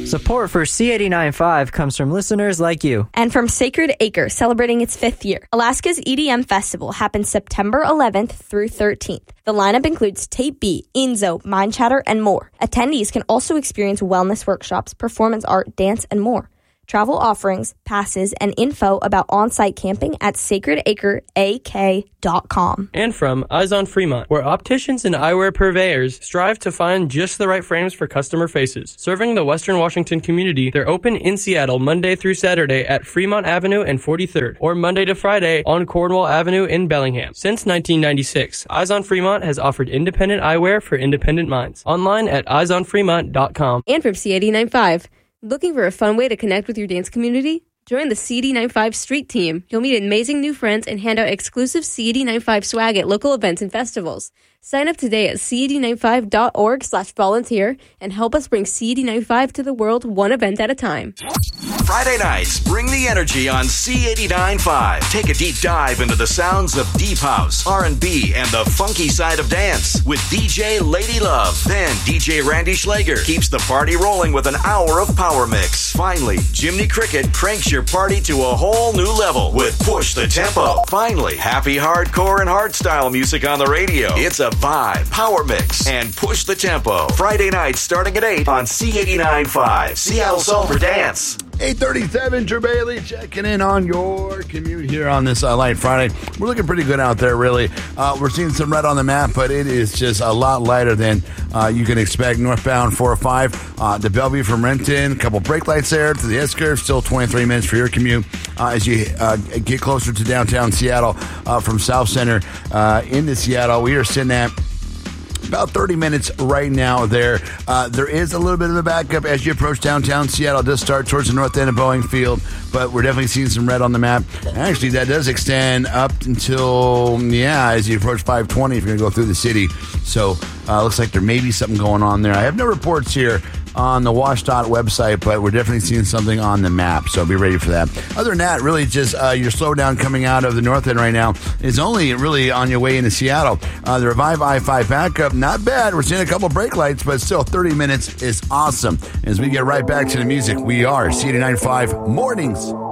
Support for C89.5 comes from listeners like you. And from Sacred Acre, celebrating its 5th year. Alaska's EDM Festival happens September 11th through 13th. The lineup includes Tape B, Enzo, Mind Chatter, and more. Attendees can also experience wellness workshops, performance art, dance, and more. Travel offerings, passes, and info about on-site camping at sacredacreak.com. And from Eyes on Fremont, where opticians and eyewear purveyors strive to find just the right frames for customer faces. Serving the Western Washington community, they're open in Seattle Monday through Saturday at Fremont Avenue and 43rd, or Monday to Friday on Cornwall Avenue in Bellingham. Since 1996, Eyes on Fremont has offered independent eyewear for independent minds. Online at eyesonfremont.com. And from C89.5. Looking for a fun way to connect with your dance community? Join the CD95 Street Team. You'll meet amazing new friends and hand out exclusive CD95 swag at local events and festivals. Sign up today at cd95.org/volunteer and help us bring CD95 to the world one event at a time. Friday nights, bring the energy on C89.5. Take a deep dive into the sounds of deep house, R&B, and the funky side of dance with DJ Lady Love. Then DJ Randy Schlager keeps the party rolling with an hour of power mix. Finally, Jimmy Cricket cranks your party to a whole new level with Push the Tempo. Finally, happy hardcore and hardstyle music on the radio. It's a vibe, power mix, and Push the Tempo. Friday nights starting at 8 on C89.5. Seattle's home for dance. 8:37, Drew Bailey checking in on your commute here on this Light Friday. We're looking pretty good out there, really. We're seeing some red on the map, but it is just a lot lighter than you can expect. Northbound 405 to Bellevue from Renton. A couple brake lights there to the S-curve. Still 23 minutes for your commute. As you get closer to downtown Seattle from South Center into Seattle, we are sitting at about 30 minutes right now there. There is a little bit of a backup as you approach downtown Seattle. It does start towards the north end of Boeing Field, but we're definitely seeing some red on the map. Actually, that does extend up until, as you approach 520 if you're going to go through the city. So looks like there may be something going on there. I have no reports here on the WashDOT website, but we're definitely seeing something on the map, so be ready for that. Other than that, really just your slowdown coming out of the north end right now is only really on your way into Seattle. The Revive I-5 backup, not bad. We're seeing a couple brake lights, but still 30 minutes is awesome. As we get right back to the music, we are C89.5 Mornings.